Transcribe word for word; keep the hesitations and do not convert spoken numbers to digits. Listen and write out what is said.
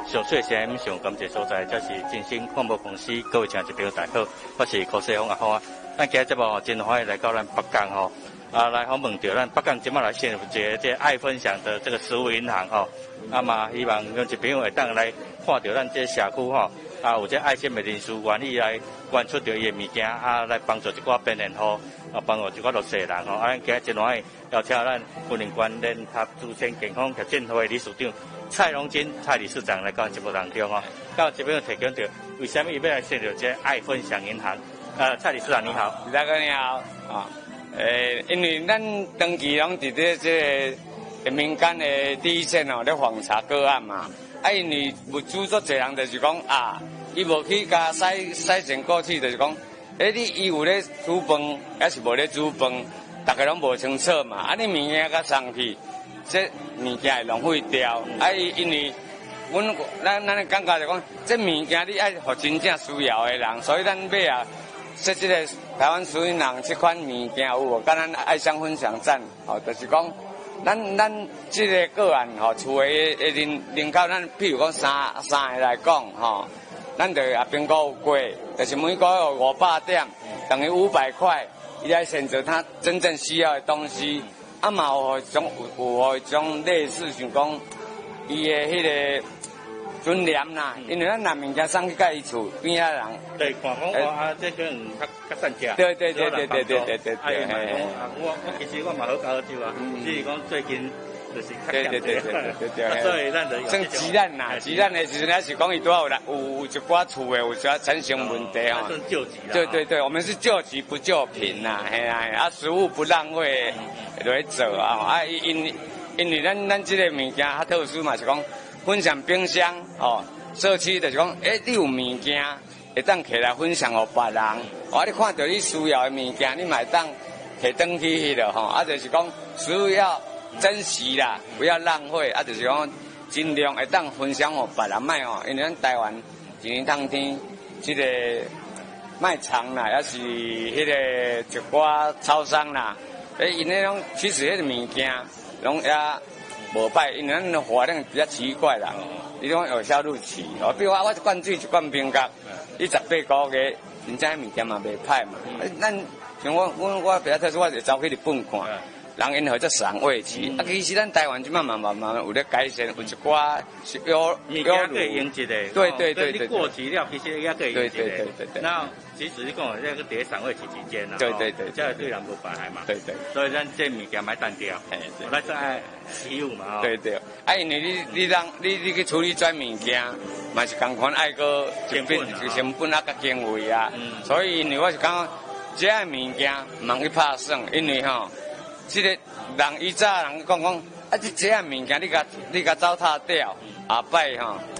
上最先上感谢所在，这是金星广播公司各位听众朋友大家好，我是柯世峰阿峰啊。咱今日节目吼真欢喜来到咱北港吼，啊来访问到咱北港即马来先有一个这爱分享的这个食物银行吼，啊嘛希望有一朋友会当来看到咱这社区吼，啊有这爱心的人士愿意来捐出着伊的物件，啊来帮助一寡病人吼，啊帮助一寡弱势人吼，啊咱今日真欢喜邀请咱婚姻关联合祖先健康协进会理事长蔡荣金蔡理事长来到节目当中吼，到这边提供到为什么伊要来设立这爱分享银行？呃，蔡理事长你好， 李大哥你好啊。诶，因为咱长期拢伫咧这个民间的第一线哦，咧访查个案嘛。啊，因为物资做侪人就是讲啊，伊无去甲使使钱过去，就是讲，诶，你伊有咧煮饭，还是无咧煮饭，大家拢无清楚嘛。啊，你物件甲送去，这物件会浪费掉。啊，因为阮咱咱的感觉就讲，这物件你爱互真正需要的人，所以咱买啊。说这个台湾属于人这款物件有无？甲咱爱乡分享站，吼、哦，就是讲，咱咱这个个案吼，厝的的人人口，咱譬如讲三三个来讲，吼、哦，咱就也评估有过，就是每个月五百点，等于五百块，伊来选择他真正需要的东西。啊嘛有种有有种类似像讲，伊的迄个。尊严啦，因为咱拿物件送去甲伊厝边仔人， 对，看讲我啊，这可能较较善食， 对对对对对对对对。 哎，我我其实我嘛好搞酒啊，只是讲最近就是较对对对对对对。 所以咱就算急难啦，急难的时阵还是讲伊多有啦，有有一寡厝的有些产生问题吼。 算救急啦。 对对对，我们是救急不救贫啦，嘿啦，啊食物不浪费来做啊，啊因因为咱咱这个物件较特殊嘛，是讲。分享冰箱哦，社区就是讲，诶、欸，你有物件会当摕来分享给别人，哦，你看到你需要的物件，你买当摕转去去了吼，啊，就是讲需要珍惜啦，不要浪费，啊，就是讲尽量会当分享给别人卖哦，因为咱台湾一年当天这个卖场啦，也是迄个一寡超商啦，诶，因那种其实迄个物件，拢也。无歹，因为咱的活量比较奇怪啦，伊种有效日期哦，比如我我一罐水一罐冰角，伊十八个月，真正物件嘛袂歹嘛。咱像我我我比较特殊，我就走去日本看，人因号做赏味期，啊，其实咱台湾即慢慢慢慢有咧改善，有一寡有物件可以用一个， 对对对对， 你过期了其实也可以用一个， 对对对对对。 那其实你讲这个伫赏味期期间啦， 对对对， 这样对人无妨害嘛。 对对。 所以咱这物件买单掉，我咱在持有嘛。 对对，啊，因为你你让你你去处理转物件，嘛是共款爱个成本、成本啊，甲经费啊，所以因为我是讲，这样物件唔通去拍算，因为吼。这个人以早人讲讲，啊，这这样物件你甲你甲糟蹋掉，下摆吼，